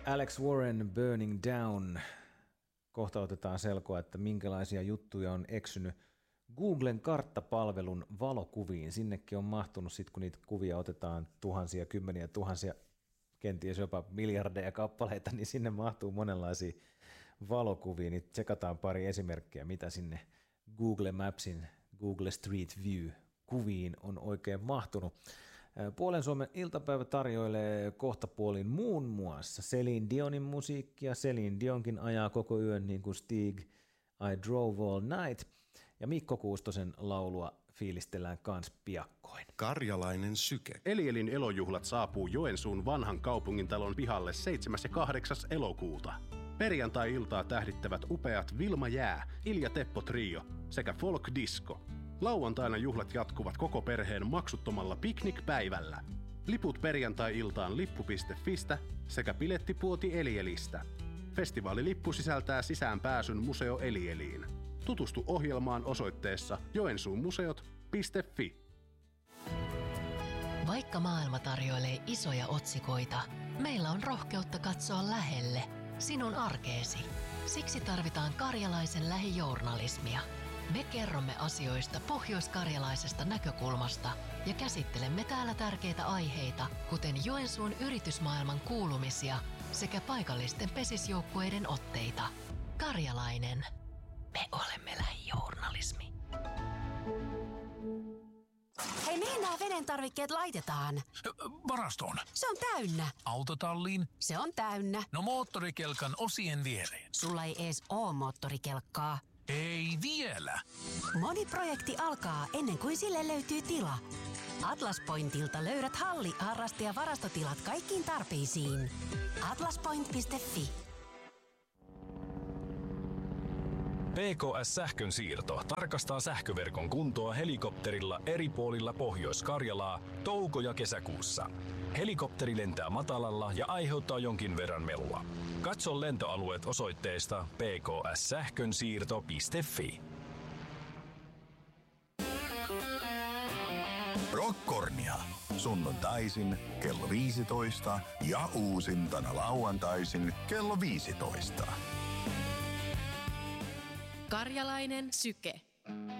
Alex Warren, Burning Down. Kohta otetaan selkoa, että minkälaisia juttuja on eksynyt Googlen karttapalvelun valokuviin. Sinnekin on mahtunut, sit kun niitä kuvia otetaan tuhansia, kymmeniä tuhansia, kenties jopa miljardeja kappaleita, niin sinne mahtuu monenlaisia valokuvia. Niin tsekataan pari esimerkkiä, mitä sinne Google Mapsin, Google Street View kuviin on oikein mahtunut. Puolen Suomen iltapäivä tarjoilee kohtapuolin muun muassa Celine Dionin musiikkia. Celine Dionkin ajaa koko yön niin kuin Stig, I Drove All Night. Ja Mikko Kuustosen laulua fiilistellään kans piakkoin. Karjalainen syke. Elielin elojuhlat saapuu Joensuun vanhan kaupungintalon pihalle 7. ja 8. elokuuta. Perjantai-iltaa tähdittävät upeat Vilma Jää, Ilja Teppo Trio sekä Folk Disco. Lauantaina juhlat jatkuvat koko perheen maksuttomalla piknikpäivällä. Liput perjantai-iltaan lippu.fistä sekä bilettipuoti Elielistä. Festivaalilippu sisältää sisäänpääsyn Museo Elieliin. Tutustu ohjelmaan osoitteessa joensuunmuseot.fi. Vaikka maailma tarjoilee isoja otsikoita, meillä on rohkeutta katsoa lähelle, sinun arkeesi. Siksi tarvitaan karjalaisen lähijournalismia. Me kerromme asioista pohjoiskarjalaisesta näkökulmasta ja käsittelemme täällä tärkeitä aiheita, kuten Joensuun yritysmaailman kuulumisia sekä paikallisten pesisjoukkueiden otteita. Karjalainen. Me olemme lähijournalismi. Hei, mihin nämä veden tarvikkeet laitetaan? Varastoon. Se on täynnä. Autotalliin. Se on täynnä. No moottorikelkan osien viereen. Sulla ei ees oo moottorikelkkaa. Ei vielä. Moni projekti alkaa ennen kuin sille löytyy tila. Atlas Pointilta löydät halli-, harraste- ja varastotilat kaikkiin tarpeisiin. atlaspoint.fi. PKS-sähkön siirto tarkastaa sähköverkon kuntoa helikopterilla eri puolilla Pohjois-Karjalaa touko- ja kesäkuussa. Helikopteri lentää matalalla ja aiheuttaa jonkin verran melua. Katso lentoalueet osoitteesta pkssähkönsiirto.fi. Rockornia. Sunnuntaisin kello 15 ja uusintana lauantaisin kello 15. Karjalainen syke.